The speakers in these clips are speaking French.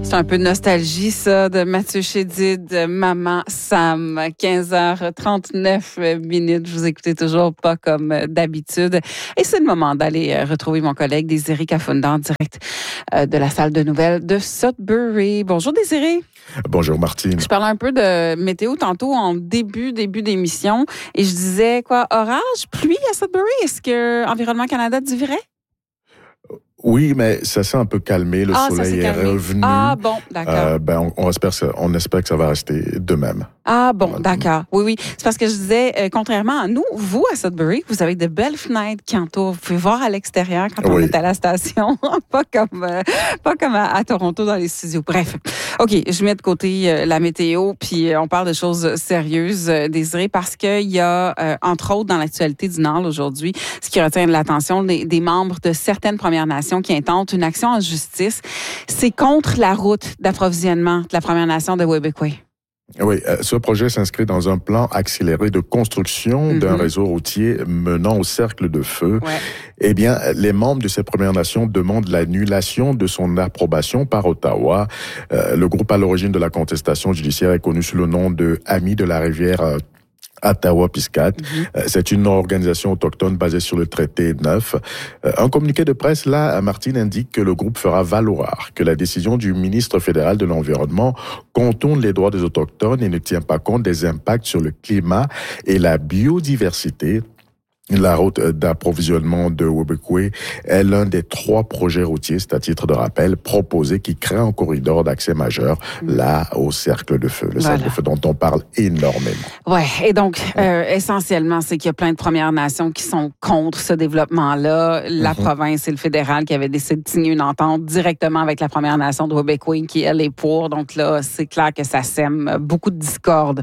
C'est un peu de nostalgie, ça, de Mathieu Chédid, de Maman Sam. 15h39. Vous écoutez toujours pas comme d'habitude. Et c'est le moment d'aller retrouver mon collègue Désiré Cafunda en direct de la salle de nouvelles de Sudbury. Bonjour Désiré. Bonjour Martine. Je parlais un peu de météo tantôt en début d'émission et je disais quoi, orage, pluie à Sudbury? Est-ce que Environnement Canada dit vrai? Oui, mais ça s'est un peu calmé. Le soleil est revenu. Ah bon, d'accord. On espère que ça va rester de même. Ah bon, d'accord. Oui. C'est parce que je disais, contrairement à nous, vous, à Sudbury, vous avez de belles fenêtres qui entourent. Vous pouvez voir à l'extérieur quand on est à la station. pas comme à Toronto dans les studios. Bref. OK, je mets de côté la météo, puis on parle de choses sérieuses, Désiré, parce qu'il y a, entre autres, dans l'actualité du Nord aujourd'hui, ce qui retient l'attention des membres de certaines Premières Nations qui intentent une action en justice. C'est contre la route d'approvisionnement de la Première Nation de Wabauquet. Oui, ce projet s'inscrit dans un plan accéléré de construction d'un réseau routier menant au cercle de feu. Ouais. Eh bien, les membres de ces Premières Nations demandent l'annulation de son approbation par Ottawa. Le groupe à l'origine de la contestation judiciaire est connu sous le nom de Amis de la rivière Attawapiskat. C'est une organisation autochtone basée sur le traité 9. Un communiqué de presse, là, Martine, indique que le groupe fera valoir que la décision du ministre fédéral de l'Environnement contourne les droits des Autochtones et ne tient pas compte des impacts sur le climat et la biodiversité. La route d'approvisionnement de Wabauquet est l'un des 3 projets routiers, c'est à titre de rappel, proposés qui créent un corridor d'accès majeur là au cercle de feu. Le cercle de feu dont on parle énormément. Ouais, et donc essentiellement, c'est qu'il y a plein de Premières Nations qui sont contre ce développement-là. La province et le fédéral qui avaient décidé de signer une entente directement avec la Première Nation de Wabauquet qui elle est pour. Donc là, c'est clair que ça sème beaucoup de discorde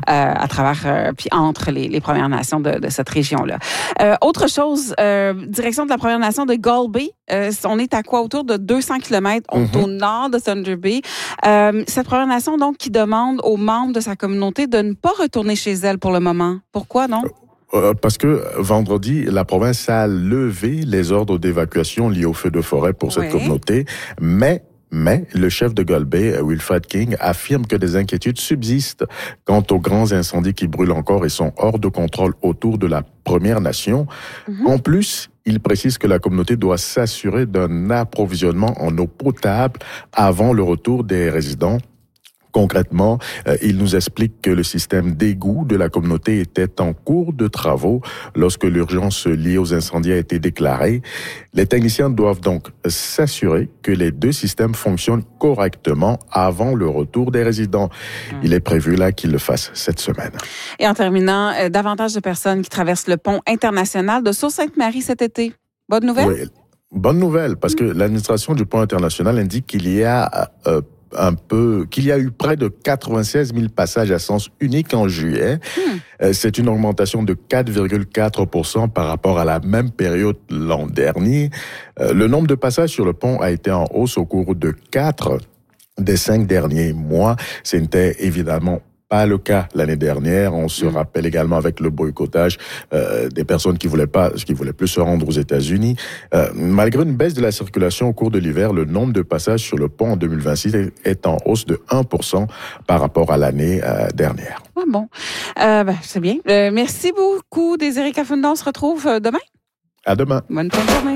à travers puis entre les Premières Nations de cette région-là. Autre chose, direction de la Première Nation de Gull Bay. On est à quoi? Autour de 200 km au nord de Thunder Bay. Cette Première Nation, donc, qui demande aux membres de sa communauté de ne pas retourner chez elle pour le moment. Pourquoi, non? Parce que vendredi, la province a levé les ordres d'évacuation liés au feu de forêt pour cette communauté, mais le chef de Gull Bay, Wilfred King, affirme que des inquiétudes subsistent quant aux grands incendies qui brûlent encore et sont hors de contrôle autour de la Première Nation. En plus, il précise que la communauté doit s'assurer d'un approvisionnement en eau potable avant le retour des résidents. Concrètement, il nous explique que le système d'égout de la communauté était en cours de travaux lorsque l'urgence liée aux incendies a été déclarée. Les techniciens doivent donc s'assurer que les 2 systèmes fonctionnent correctement avant le retour des résidents. Il est prévu là qu'ils le fassent cette semaine. Et en terminant, davantage de personnes qui traversent le pont international de Sault-Sainte-Marie cet été. Bonne nouvelle? Oui, bonne nouvelle, parce que l'administration du pont international indique qu'il y a eu près de 96 000 passages à sens unique en juillet. C'est une augmentation de 4,4% par rapport à la même période l'an dernier. Le nombre de passages sur le pont a été en hausse au cours de 4 des 5 derniers mois. C'était évidemment pas le cas l'année dernière. On se rappelle également avec le boycottage des personnes qui voulaient plus se rendre aux États-Unis. Malgré une baisse de la circulation au cours de l'hiver, le nombre de passages sur le pont en 2026 est en hausse de 1% par rapport à l'année dernière. Ah bon, c'est bien. Merci beaucoup, Désiré Cafunda. On se retrouve demain. À demain. Bonne fin de journée.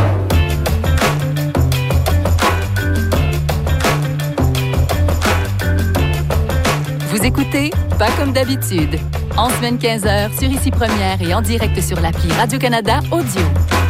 Vous écoutez Pas comme d'habitude. En semaine 15h sur Ici Première et en direct sur l'appli Radio-Canada Audio.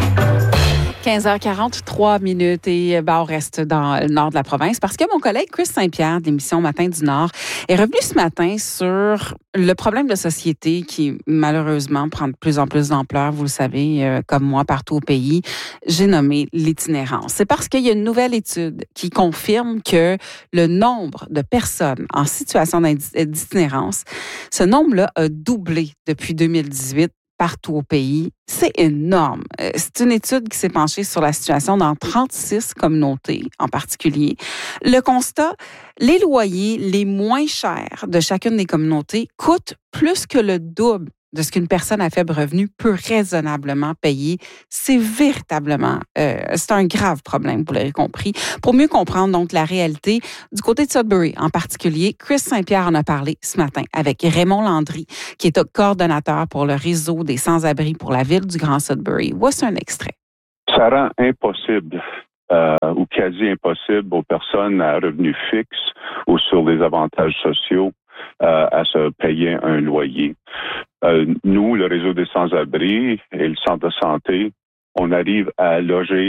15h43 et on reste dans le nord de la province parce que mon collègue Chris Saint-Pierre de l'émission Matin du Nord est revenu ce matin sur le problème de société qui malheureusement prend de plus en plus d'ampleur, vous le savez, comme moi partout au pays. J'ai nommé l'itinérance. C'est parce qu'il y a une nouvelle étude qui confirme que le nombre de personnes en situation d'itinérance, ce nombre-là a doublé depuis 2018. Partout au pays. C'est énorme. C'est une étude qui s'est penchée sur la situation dans 36 communautés en particulier. Le constat, les loyers les moins chers de chacune des communautés coûtent plus que le double de ce qu'une personne à faible revenu peut raisonnablement payer. C'est véritablement, c'est un grave problème, vous l'avez compris. Pour mieux comprendre donc la réalité du côté de Sudbury en particulier, Chris Saint-Pierre en a parlé ce matin avec Raymond Landry, qui est coordonnateur pour le réseau des sans-abri pour la ville du Grand Sudbury. Voici un extrait. Ça rend impossible ou quasi impossible aux personnes à revenus fixes ou sur des avantages sociaux à se payer un loyer. Nous, le réseau des sans-abri et le centre de santé, on arrive à loger